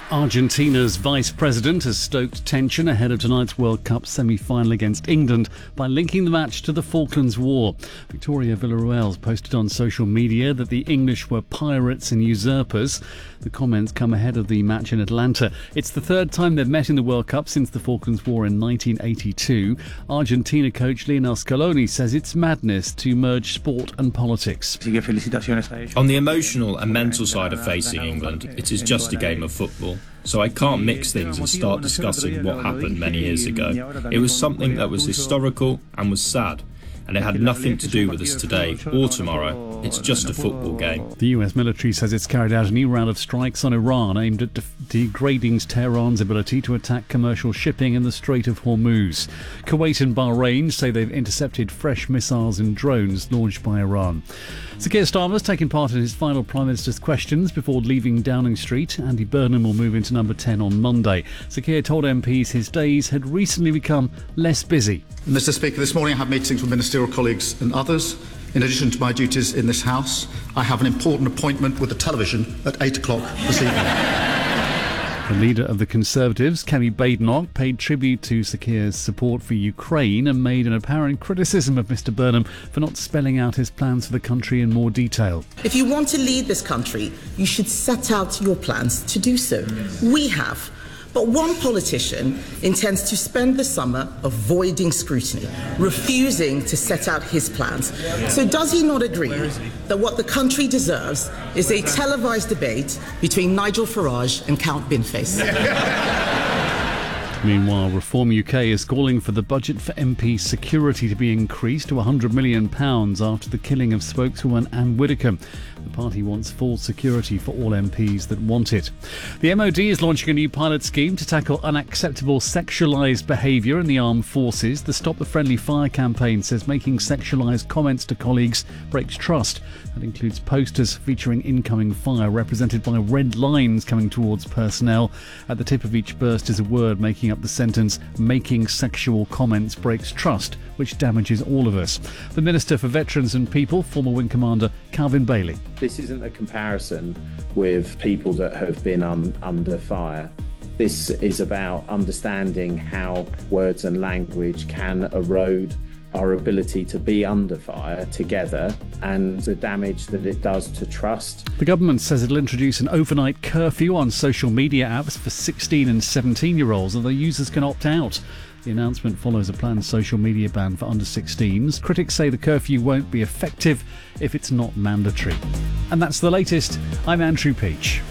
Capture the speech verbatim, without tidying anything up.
Argentina's vice president has stoked tension ahead of tonight's World Cup semi-final against England by linking the match to the Falklands War. Victoria Villarreal posted on social media that the English were pirates and usurpers. The comments come ahead of the match in Atlanta. It's the third time they've met in the World Cup since the Falklands War in nineteen eighty-two. Argentina coach Lionel Scaloni says it's madness to merge sport and politics. On the emotional and mental side of facing England, it is just a game of football. So I can't mix things and start discussing what happened many years ago. It was something that was historical and was sad. And it had nothing to do with us today or tomorrow. It's just a football game. The U S military says it's carried out a new round of strikes on Iran aimed at de- degrading Tehran's ability to attack commercial shipping in the Strait of Hormuz. Kuwait and Bahrain say they've intercepted fresh missiles and drones launched by Iran. Sir Keir Starmer's taking part in his final Prime Minister's questions before leaving Downing Street. Andy Burnham will move into number ten on Monday. Sir Keir told M Ps his days had recently become less busy. Mister Speaker, this morning I have meetings with ministerial colleagues and others. In addition to my duties in this House, I have an important appointment with the television at eight o'clock this evening. The leader of the Conservatives, Kemi Badenoch, paid tribute to Sir Keir's support for Ukraine and made an apparent criticism of Mr Burnham for not spelling out his plans for the country in more detail. If you want to lead this country, you should set out your plans to do so. We have. But one politician intends to spend the summer avoiding scrutiny, refusing to set out his plans. So does he not agree that what the country deserves is a televised debate between Nigel Farage and Count Binface? Meanwhile, Reform U K is calling for the budget for M P security to be increased to one hundred million pounds after the killing of spokeswoman Anne Widdecombe. The party wants full security for all M Ps that want it. The M O D is launching a new pilot scheme to tackle unacceptable sexualised behaviour in the armed forces. The Stop the Friendly Fire campaign says making sexualised comments to colleagues breaks trust. That includes posters featuring incoming fire represented by red lines coming towards personnel. At the tip of each burst is a word making up the sentence, making sexual comments breaks trust, which damages all of us. The Minister for Veterans and People, former Wing Commander Calvin Bailey. This isn't a comparison with people that have been um, under fire. This is about understanding how words and language can erode our ability to be under fire together and the damage that it does to trust. The government says it'll introduce an overnight curfew on social media apps for sixteen and seventeen year olds, although users can opt out. The announcement follows a planned social media ban for under sixteens. Critics say the curfew won't be effective if it's not mandatory. And that's the latest. I'm Andrew Peach.